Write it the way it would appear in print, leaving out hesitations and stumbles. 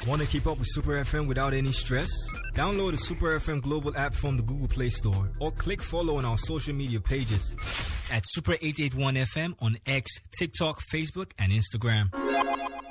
Want to keep up with Super FM without any stress? Download the Super FM Global app from the Google Play Store or click follow on our social media pages at Super 881 FM on X, TikTok, Facebook, and Instagram.